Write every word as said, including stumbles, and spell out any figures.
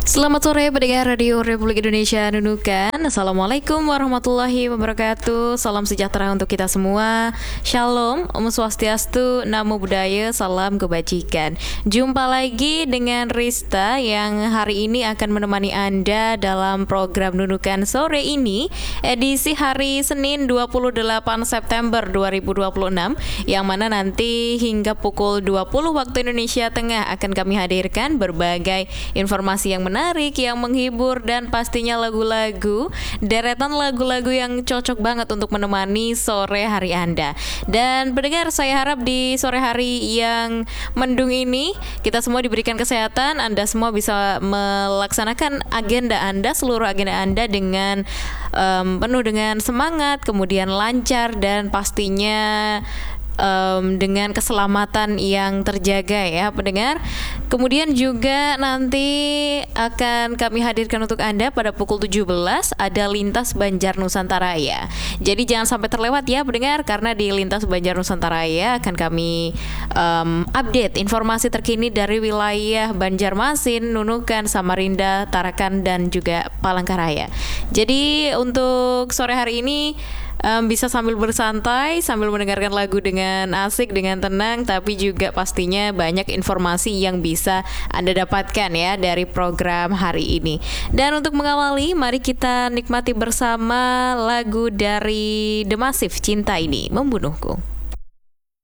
Selamat sore pendengar Radio Republik Indonesia Nunukan. Assalamualaikum warahmatullahi wabarakatuh. Salam sejahtera untuk kita semua. Shalom, Om Swastiastu, Namo Buddhaya, salam kebajikan. Jumpa lagi dengan Rista yang hari ini akan menemani Anda dalam program Nunukan sore ini, edisi hari Senin dua puluh delapan September dua ribu dua puluh enam, yang mana nanti hingga pukul dua puluh waktu Indonesia Tengah akan kami hadirkan berbagai informasi yang menarik, yang menghibur, dan pastinya lagu-lagu, deretan lagu-lagu yang cocok banget untuk menemani sore hari Anda. Dan pendengar, saya harap di sore hari yang mendung ini kita semua diberikan kesehatan, Anda semua bisa melaksanakan agenda Anda, seluruh agenda Anda dengan um, penuh dengan semangat, kemudian lancar, dan pastinya Um, dengan keselamatan yang terjaga ya pendengar. Kemudian juga nanti akan kami hadirkan untuk Anda pada pukul tujuh belas ada Lintas Banjar Nusantara ya. Jadi jangan sampai terlewat ya pendengar, karena di Lintas Banjar Nusantara ya akan kami um, update informasi terkini dari wilayah Banjarmasin, Nunukan, Samarinda, Tarakan, dan juga Palangkaraya. Jadi untuk sore hari ini Um, bisa sambil bersantai, sambil mendengarkan lagu dengan asik, dengan tenang, tapi juga pastinya banyak informasi yang bisa Anda dapatkan ya dari program hari ini. Dan untuk mengawali, mari kita nikmati bersama lagu dari The Massive, Cinta Ini Membunuhku.